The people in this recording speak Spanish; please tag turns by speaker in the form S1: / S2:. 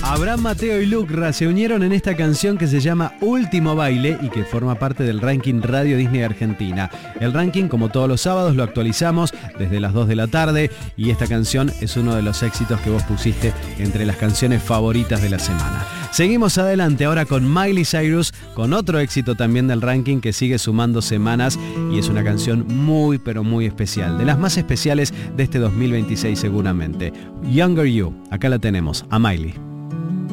S1: Abraham Mateo y Lucra se unieron en esta canción que se llama Último Baile y que forma parte del ranking Radio Disney Argentina. El ranking, como todos los sábados, lo actualizamos desde las 2 de la tarde y esta canción es uno de los éxitos que vos pusiste entre las canciones favoritas de la semana. Seguimos adelante ahora con Miley Cyrus, con otro éxito también del ranking que sigue sumando semanas y es una canción muy pero muy especial, de las más especiales de este 2026 seguramente. Younger You, acá la tenemos, a Miley.